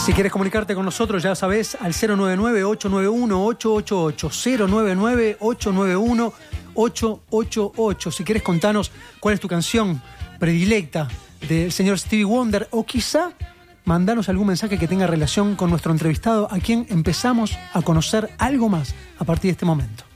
Si quieres comunicarte con nosotros, ya sabes, al 099-891-888, 099-891-888. Si quieres contarnos cuál es tu canción predilecta del señor Stevie Wonder, o quizá mandanos algún mensaje que tenga relación con nuestro entrevistado, a quien empezamos a conocer algo más a partir de este momento.